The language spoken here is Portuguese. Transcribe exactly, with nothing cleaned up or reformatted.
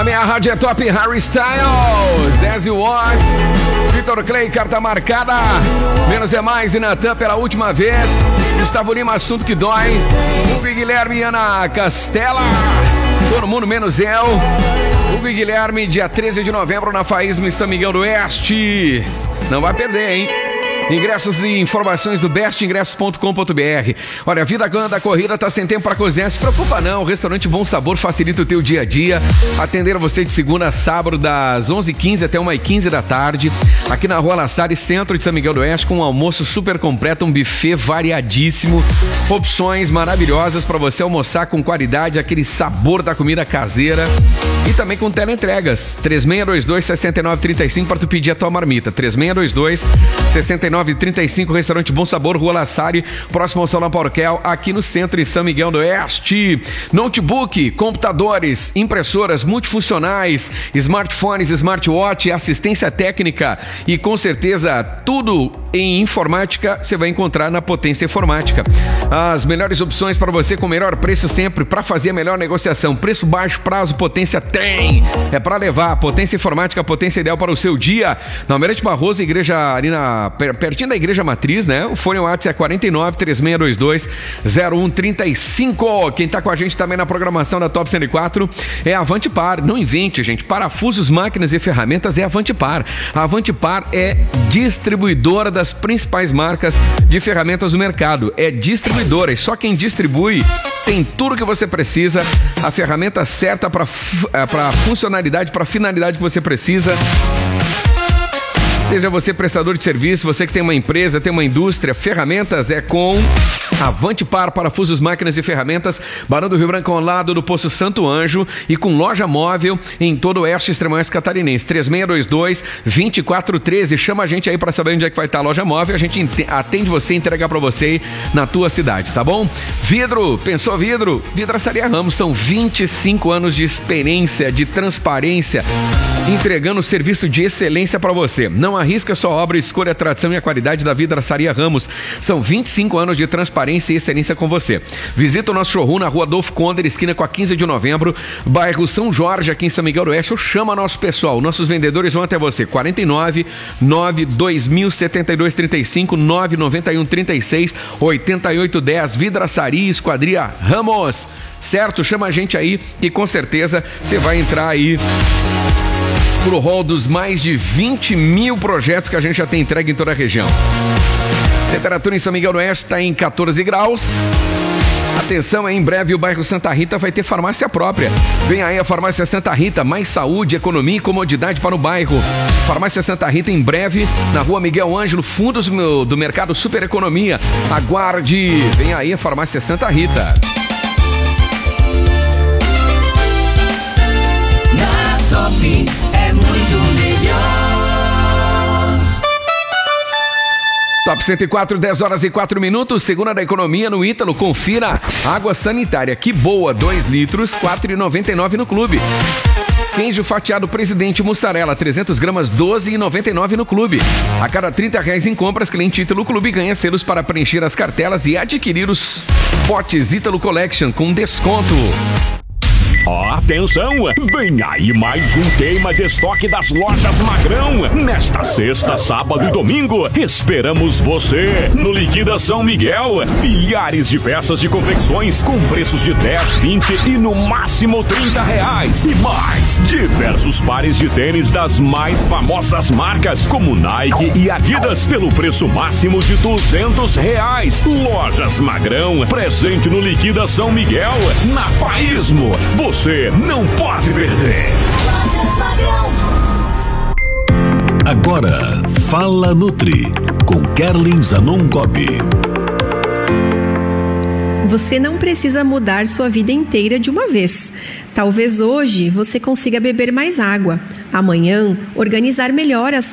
minha rádio é top, Harry Styles, Desi Was, Vitor Clay, carta marcada, Menos é Mais e Natan pela última vez, Gustavo Lima, Assunto que Dói, Hugo e Guilherme e Ana Castela, Todo Mundo Menos Eu, Hugo e Guilherme, dia treze de novembro na Faísma em São Miguel do Oeste. Não vai perder, hein? Ingressos e informações do best ingressos ponto com ponto b r. Olha, a vida da corrida tá sem tempo para cozinhar. Se preocupa não, o restaurante Bom Sabor facilita o teu dia a dia. Atender você de segunda a sábado das onze e quinze até uma e quinze da tarde. Aqui na Rua Lassari, centro de São Miguel do Oeste, com um almoço super completo, um buffet variadíssimo. Opções maravilhosas para você almoçar com qualidade, aquele sabor da comida caseira. E também com teleentregas. três seis dois dois, seis nove três cinco para tu pedir a tua marmita. três seis dois dois, seis nove três cinco, Restaurante Bom Sabor, Rua Lassari, próximo ao Salão Porquel, aqui no centro, em São Miguel do Oeste. Notebook, computadores, impressoras multifuncionais, smartphones, smartwatch, assistência técnica e com certeza tudo em informática você vai encontrar na Potência Informática. As melhores opções para você com o melhor preço sempre, para fazer a melhor negociação. Preço baixo, prazo, Potência tem. É para levar. Potência Informática, potência ideal para o seu dia. Na Almirante Barroso, igreja ali na, pertinho da Igreja Matriz, né? O fone WhatsApp é quarenta e nove, três seis dois dois, zero um três cinco. Quem tá com a gente também na programação da Top cento e quatro é a Avantipar. Não invente, gente. Parafusos, máquinas e ferramentas é a Avantipar. A Avantipar é distribuidora das principais marcas de ferramentas do mercado. É distribuidora e só quem distribui tem tudo que você precisa, a ferramenta certa para para funcionalidade, para finalidade que você precisa. Seja você prestador de serviço, você que tem uma empresa, tem uma indústria, ferramentas é com Avantipar, parafusos, máquinas e ferramentas, Barão do Rio Branco ao lado do Poço Santo Anjo e com loja móvel em todo o oeste extremo-oeste catarinense. três seis dois dois, dois quatro um três. Chama a gente aí para saber onde é que vai estar a loja móvel. A gente atende você e entrega para você na tua cidade, tá bom? Vidro, pensou vidro? Vidraçaria Ramos, são vinte e cinco anos de experiência, de transparência, entregando serviço de excelência para você. Não arrisca sua obra, escolha a tradição e a qualidade da Vidraçaria Ramos. São vinte e cinco anos de transparência e excelência com você. Visita o nosso showroom na Rua Adolfo Conder, esquina com a quinze de novembro, bairro São Jorge, aqui em São Miguel do Oeste, ou chama nosso pessoal. Nossos vendedores vão até você. quarenta e nove, nove dois mil, setenta e dois, trinta e cinco, nove noventa e um, trinta e seis, oitenta e oito, dez. Vidraçaria Esquadria Ramos. Certo? Chama a gente aí e com certeza você vai entrar aí pro hall dos mais de vinte mil projetos que a gente já tem entregue em toda a região. Temperatura em São Miguel do Oeste está em catorze graus. Atenção, em breve o bairro Santa Rita vai ter farmácia própria. Vem aí a Farmácia Santa Rita, mais saúde, economia e comodidade para o bairro. Farmácia Santa Rita em breve, na Rua Miguel Ângelo, fundos do Mercado Super Economia. Aguarde, vem aí a Farmácia Santa Rita. Na Top é muito melhor. Top cento e quatro, dez horas e quatro minutos, segunda da economia no Ítalo, confira água sanitária, que boa, dois litros, quatro reais e noventa e nove no clube. Queijo fatiado Presidente mussarela, trezentas gramas, doze reais e noventa e nove no clube. A cada trinta reais em compras, cliente Ítalo Clube ganha selos para preencher as cartelas e adquirir os potes Ítalo Collection com desconto. Atenção! Vem aí mais um queima de estoque das lojas Magrão. Nesta sexta, sábado e domingo, esperamos você no Liquidação Miguel. Milhares de peças de confecções com preços de dez, vinte e no máximo trinta reais. E mais, diversos pares de tênis das mais famosas marcas, como Nike e Adidas, pelo preço máximo de duzentos reais. Lojas Magrão, presente no Liquidação Miguel, na Faísmo. Você não pode perder. Agora, Fala Nutri, com Kerlin Zanon Gobi. Você não precisa mudar sua vida inteira de uma vez. Talvez hoje você consiga beber mais água. Amanhã, organizar melhor as